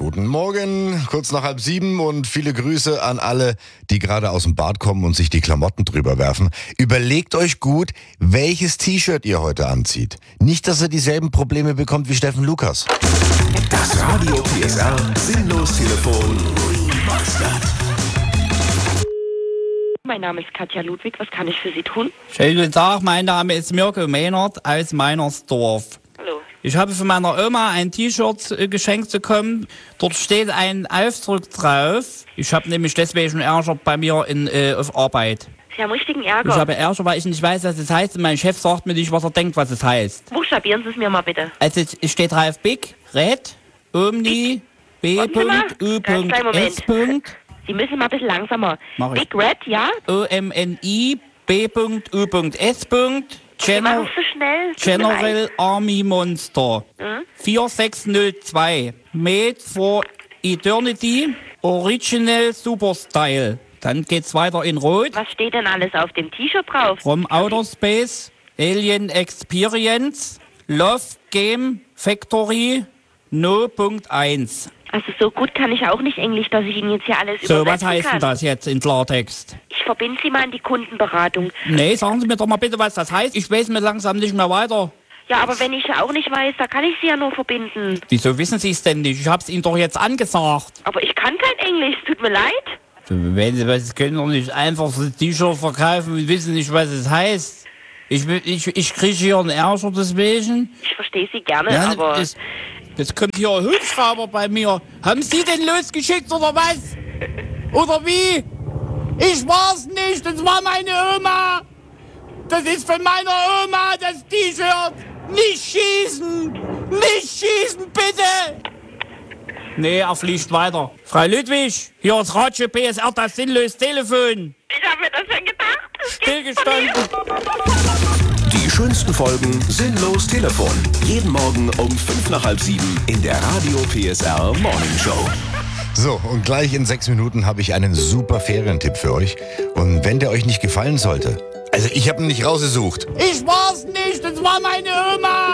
Guten Morgen, kurz nach 6:30 und viele Grüße an alle, die gerade aus dem Bad kommen und sich die Klamotten drüber werfen. Überlegt euch gut, welches T-Shirt ihr heute anzieht. Nicht, dass ihr dieselben Probleme bekommt wie Steffen Lukas. Das Radio PSR Sinnlos-Telefon. Mein Name ist Katja Ludwig. Was kann ich für Sie tun? Schönen guten Tag, mein Name ist Mirko Mehnert aus Meinersdorf. Hallo. Ich habe von meiner Oma ein T-Shirt geschenkt bekommen. Dort steht ein Aufdruck drauf. Ich habe nämlich deswegen Ärger bei mir auf Arbeit. Sie haben richtigen Ärger. Ich habe Ärger, weil ich nicht weiß, was es heißt. Und mein Chef sagt mir nicht, was er denkt, was es heißt. Buchstabieren Sie es mir mal bitte. Also es steht drauf Big, Red, Omni, B. Warten Sie mal. U. Ganz kleinen Moment. S. Sie müssen mal ein bisschen langsamer. Mach ich. Big Red, ja? OMNI, B. U. S. Sie machen es so schnell. Tut mir General leid. Army Monster. 4602. Made for Eternity. Original Super Style. Dann geht's weiter in Rot. Was steht denn alles auf dem T-Shirt drauf? From Outer Space. Alien Experience. Love Game Factory. No.1. Also so gut kann ich auch nicht Englisch, dass ich Ihnen jetzt hier alles So, übersetzen was heißt kann. denn das jetzt in Klartext? Ich verbinde Sie mal an die Kundenberatung. Nee, sagen Sie mir doch mal bitte, was das heißt. Ich weiß mir langsam nicht mehr weiter. Ja, aber wenn ich auch nicht weiß, da kann ich Sie ja nur verbinden. Wieso wissen Sie es denn nicht? Ich hab's Ihnen doch jetzt angesagt. Aber ich kann kein Englisch, tut mir leid. Wenn Sie was können doch nicht einfach so ein T-Shirt verkaufen und wissen nicht, was es heißt. Ich kriege hier einen Ärger deswegen. Ich verstehe Sie gerne, Ja, aber... Jetzt kommt hier ein Hubschrauber bei mir. Haben Sie den losgeschickt oder was? Oder wie? Ich war's nicht, das war meine Oma. Das ist von meiner Oma, das T-Shirt. Nicht schießen! Nicht schießen, bitte! Nee, er fliegt weiter. Frau Ludwig, hier ist Radio PSR, das sinnlose Telefon. Ich habe mir das schon gedacht. Das gibt's Stillgestanden. Die schönsten Folgen Sinnlos Telefon. Jeden Morgen um 6:55 in der Radio PSR Morning Show. So, und gleich in 6 Minuten habe ich einen super Ferientipp für euch. Und wenn der euch nicht gefallen sollte, also ich habe ihn nicht rausgesucht. Ich war's nicht, das war meine Oma.